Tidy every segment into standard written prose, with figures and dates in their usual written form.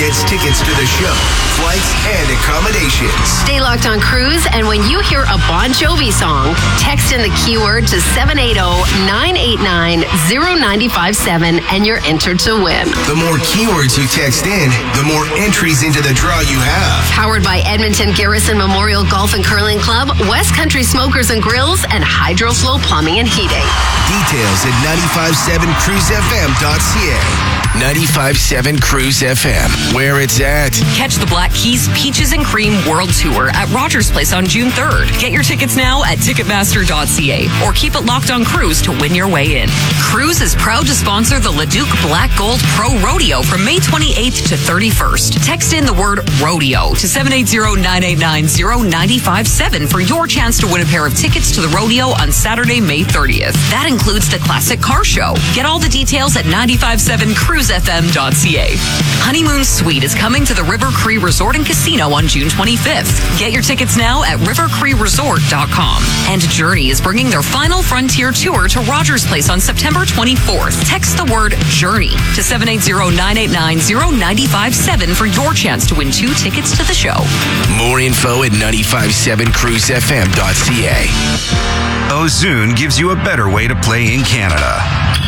gets tickets to the show, flights, and accommodations. Stay locked on Cruise, and when you hear a Bon Jovi song, text in the keyword to 780-989-0957 and you're entered to win. The more keywords you text in, the more entries into the draw you have. Powered by Edmonton Garrison Memorial Golf and Curling Club, West Country Smokers and Grills, and HydroFlow Plumbing and Heating. Details at 957cruisefm.ca. 95.7 Cruise FM, where it's at. Catch the Black Keys Peaches and Cream World Tour at Rogers Place on June 3rd. Get your tickets now at Ticketmaster.ca or keep it locked on Cruise to win your way in. Cruise is proud to sponsor the Leduc Black Gold Pro Rodeo from May 28th to 31st. Text in the word rodeo to 780-989-0957 for your chance to win a pair of tickets to the rodeo on Saturday, May 30th. That includes the classic car show. Get all the details at 957cruisefm.ca. Honeymoon Suite is coming to the River Cree Resort and Casino on June 25th. Get your tickets now at rivercreeresort.com. And Journey is bringing their final Frontier Tour to Rogers Place on September 24th. Text the word Journey to 780-989-0957 for your chance to win 2 tickets to the show. More info at 957cruisefm.ca. Ozoon gives you a better way to play in Canada.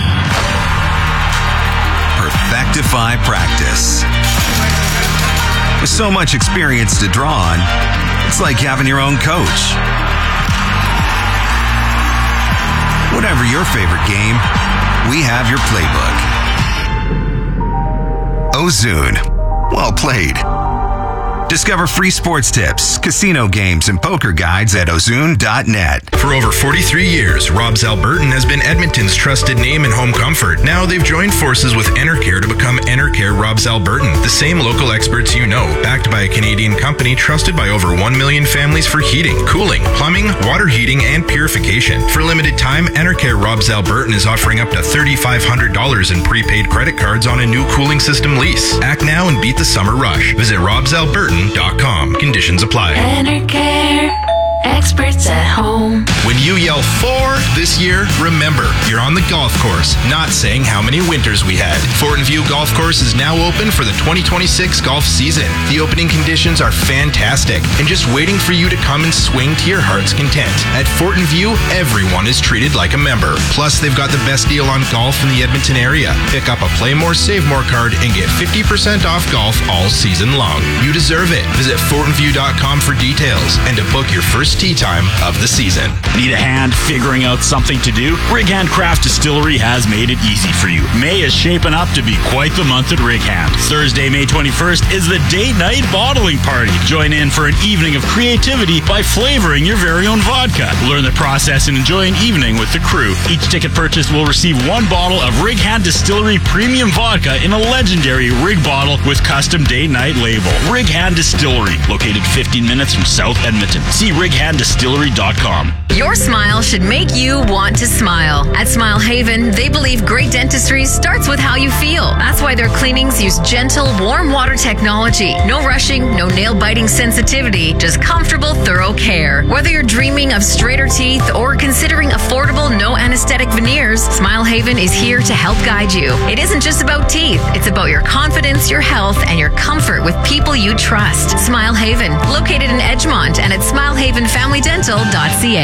Perfectify practice. With so much experience to draw on, it's like having your own coach. Whatever your favorite game, we have your playbook. Ozoon. Well played. Discover free sports tips, casino games, and poker guides at ozoon.net. For over 43 years, Rob's Albertan has been Edmonton's trusted name in home comfort. Now they've joined forces with Enercare to become Enercare Rob's Albertan, the same local experts you know, backed by a Canadian company trusted by over 1 million families for heating, cooling, plumbing, water heating, and purification. For limited time, Enercare Rob's Albertan is offering up to $3,500 in prepaid credit cards on a new cooling system lease. Act now and beat the summer rush. Visit robsalbertan.com. Conditions apply. Enercare, experts at home. When you yell 4 this year, remember, you're on the golf course, not saying how many winters we had. Fortin View Golf Course is now open for the 2026 golf season. The opening conditions are fantastic and just waiting for you to come and swing to your heart's content. At Fortin View, everyone is treated like a member. Plus, they've got the best deal on golf in the Edmonton area. Pick up a Play More, Save More card and get 50% off golf all season long. You deserve it. Visit FortinView.com for details and to book your first tee time of the season. Need a hand figuring out something to do? Rig Hand Craft Distillery has made it easy for you. May is shaping up to be quite the month at Rig Hand. Thursday, May 21st is the date night bottling party. Join in for an evening of creativity by flavoring your very own vodka. Learn the process and enjoy an evening with the crew. Each ticket purchased will receive 1 bottle of Rig Hand Distillery Premium Vodka in a legendary Rig bottle with custom date night label. Rig Hand Distillery, located 15 minutes from South Edmonton. See righanddistillery.com. Your smile should make you want to smile. At Smile Haven, they believe great dentistry starts with how you feel. That's why their cleanings use gentle, warm water technology. No rushing, no nail-biting sensitivity, just comfortable, thorough care. Whether you're dreaming of straighter teeth or considering affordable, no anesthetic veneers, Smile Haven is here to help guide you. It isn't just about teeth. It's about your confidence, your health, and your comfort with people you trust. Smile Haven, located in Edgemont and at smilehavenfamilydental.ca.